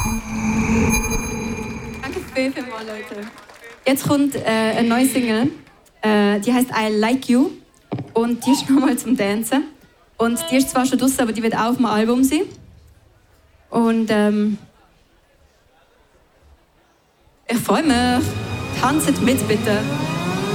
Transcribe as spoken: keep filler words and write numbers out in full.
Danke viel, viel mal, Leute. Jetzt kommt äh, eine neue Single, äh, die heißt I Like You und die ist nochmal zum Dancen. Und die ist zwar schon draussen, aber die wird auch auf dem Album sein. Und ähm, ich freue mich. Tanzt mit, bitte.